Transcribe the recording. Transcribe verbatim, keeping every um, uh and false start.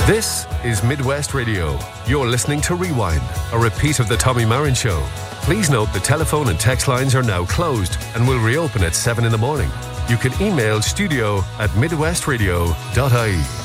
This is Midwest Radio. You're listening to Rewind, a repeat of the Tommy Marin Show. Please note the telephone and text lines are now closed and will reopen at seven in the morning. You can email studio at midwestradio dot I E.